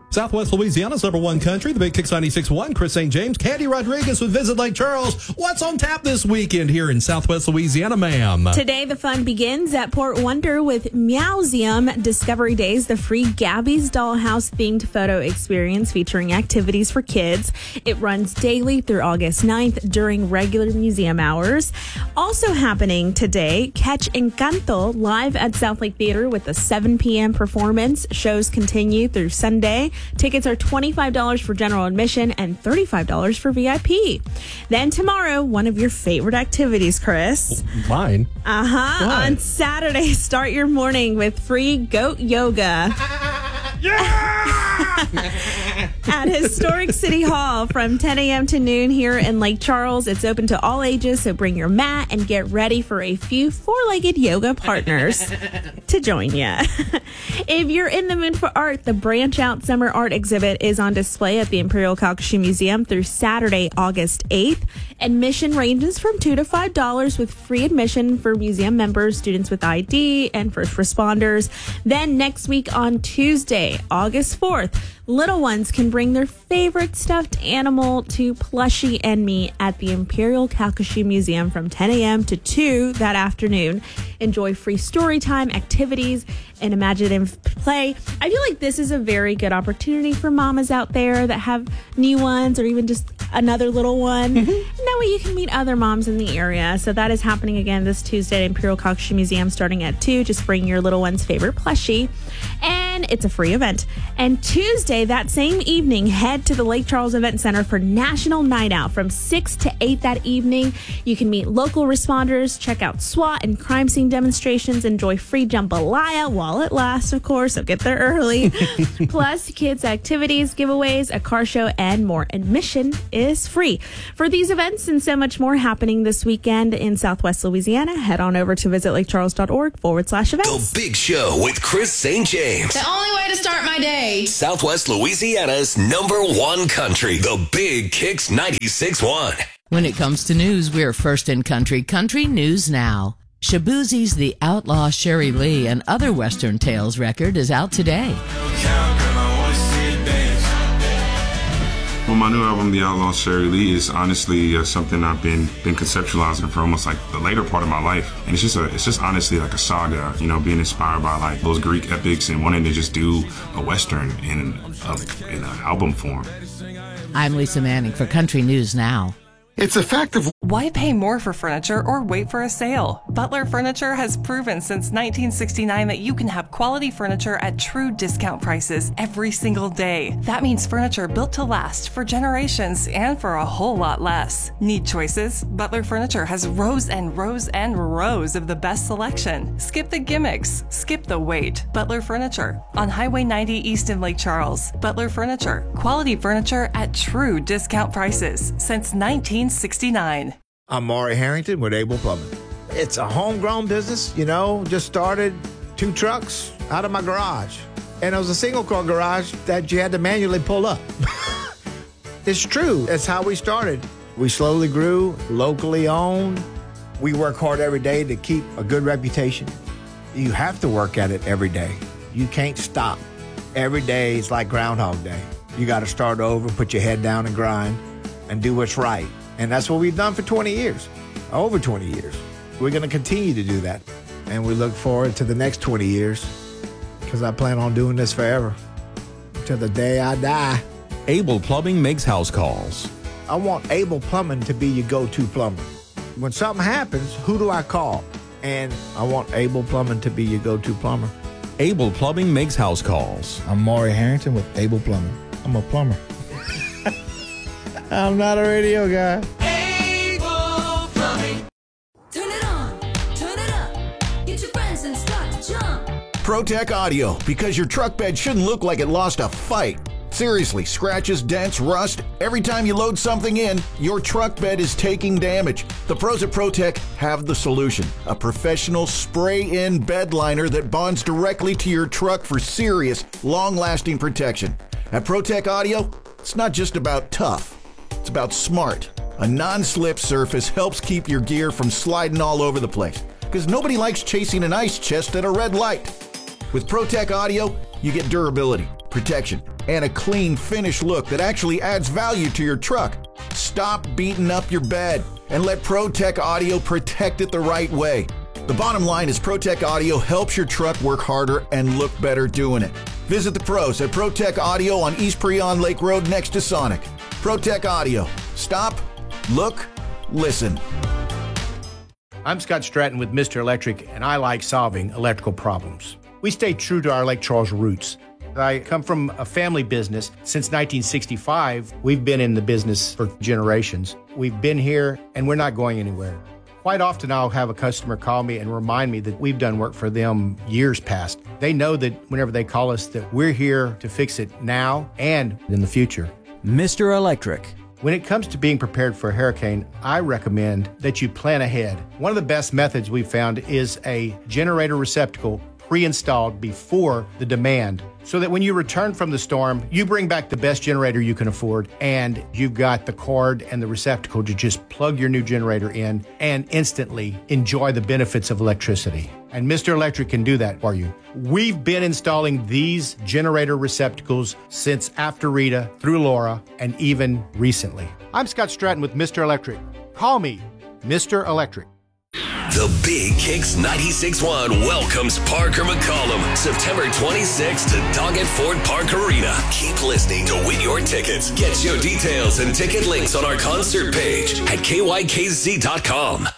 Southwest Louisiana's number one country, the Big Kicks 96.1. Chris St. James, Candy Rodriguez with Visit Lake Charles. What's on tap this weekend here in Southwest Louisiana, ma'am? Today, the fun begins at Port Wonder with Meowseum Discovery Days, the free Gabby's Dollhouse themed photo experience featuring activities for kids. It runs daily through August 9th during regular museum hours. Also happening today, Catch Encanto live at South Lake Theater with a 7 p.m. performance. Shows continue through Sunday. Tickets are $25 for general admission and $35 for VIP. Then tomorrow, one of your favorite activities, Chris. Mine? On Saturday, start your morning with free goat yoga. At Historic City Hall from 10 a.m. to noon here in Lake Charles. It's open to all ages, so bring your mat and get ready for a few four-legged yoga partners to join you. If you're in the mood for art, the Branch Out Summer Art Exhibit is on display at the Imperial Calcasieu Museum through Saturday, August 8th. Admission ranges from $2 to $5 with free admission for museum members, students with ID, and first responders. Then next week on Tuesday, August 4th, little ones can bring their favorite stuffed animal to Plushie and Me at the Imperial Calcasieu Museum from 10 a.m. to 2 that afternoon. Enjoy free story time, activities, and imaginative play. I feel like this is a very good opportunity for mamas out there that have new ones or even just another little one. And that way you can meet other moms in the area. So that is happening again this Tuesday at Imperial Calcasieu Museum starting at 2. Just bring your little one's favorite plushie. And it's a free event. And Tuesday, that same evening, head to the Lake Charles Event Center for National Night Out from 6 to 8 that evening. You can meet local responders, check out SWAT and crime scene demonstrations, enjoy free jambalaya while it lasts, of course, so get there early. Plus, kids' activities, giveaways, a car show, and more. Admission is free. For these events and so much more happening this weekend in Southwest Louisiana, head on over to visitlakecharles.org/events. The Big Show with Chris St. James. The only way to start my day. Southwest Louisiana's number one country, the Big Kicks 96.1. When it comes to news, we're first in country. Country News Now. Shaboozie's The Outlaw Sherry Lee and Other Western Tales record is out today. Well, my new album, The Outlaw Sherry Lee, is honestly something I've been conceptualizing for almost like the later part of my life. And it's just honestly like a saga, you know, being inspired by like those Greek epics and wanting to just do a Western in an album form. I'm Lisa Manning for Country News Now. It's a fact of why pay more for furniture or wait for a sale? Butler Furniture has proven since 1969 that you can have quality furniture at true discount prices every single day. That means furniture built to last for generations and for a whole lot less. Need choices? Butler Furniture has rows and rows and rows of the best selection. Skip the gimmicks. Skip the wait. Butler Furniture on Highway 90 East in Lake Charles. Butler Furniture. Quality furniture at true discount prices since 1969. I'm Maury Harrington with Able Plumbing. It's a homegrown business, you know, just started 2 trucks out of my garage. And it was a single-car garage that you had to manually pull up. It's true. That's how we started. We slowly grew, locally owned. We work hard every day to keep a good reputation. You have to work at it every day. You can't stop. Every day is like Groundhog Day. You got to start over, put your head down and grind, and do what's right. And that's what we've done for 20 years, over 20 years. We're going to continue to do that. And we look forward to the next 20 years because I plan on doing this forever, till the day I die. Able Plumbing makes house calls. I want Able Plumbing to be your go-to plumber. When something happens, who do I call? And I want Able Plumbing to be your go-to plumber. Able Plumbing makes house calls. I'm Maury Harrington with Able Plumbing. I'm a plumber. I'm not a radio guy. Able Plumbing. Turn it on, turn it up. Get your friends and start to jump. ProTech Audio, because your truck bed shouldn't look like it lost a fight. Seriously, scratches, dents, rust. Every time you load something in, your truck bed is taking damage. The pros at ProTech have the solution. A professional spray-in bed liner that bonds directly to your truck for serious, long-lasting protection. At ProTech Audio, it's not just about tough. It's about smart. A non-slip surface helps keep your gear from sliding all over the place, because nobody likes chasing an ice chest at a red light. With ProTech Audio, you get durability, protection, and a clean, finished look that actually adds value to your truck. Stop beating up your bed and let ProTech Audio protect it the right way. The bottom line is ProTech Audio helps your truck work harder and look better doing it. Visit the pros at ProTech Audio on East Preon Lake Road next to Sonic. ProTech Audio. Stop, look, listen. I'm Scott Stratton with Mr. Electric, and I like solving electrical problems. We stay true to our Lake Charles roots. I come from a family business. Since 1965, we've been in the business for generations. We've been here, and we're not going anywhere. Quite often, I'll have a customer call me and remind me that we've done work for them years past. They know that whenever they call us that we're here to fix it now and in the future. Mr. Electric. When it comes to being prepared for a hurricane, I recommend that you plan ahead. One of the best methods we've found is a generator receptacle pre-installed before the demand, so that when you return from the storm, you bring back the best generator you can afford, and you've got the cord and the receptacle to just plug your new generator in and instantly enjoy the benefits of electricity. And Mr. Electric can do that for you. We've been installing these generator receptacles since after Rita, through Laura, and even recently. I'm Scott Stratton with Mr. Electric. Call me Mr. Electric. The Big Kicks 96.1 welcomes Parker McCollum September 26th to Doggett Ford Park Arena. Keep listening to win your tickets. Get show details and ticket links on our concert page at kykz.com.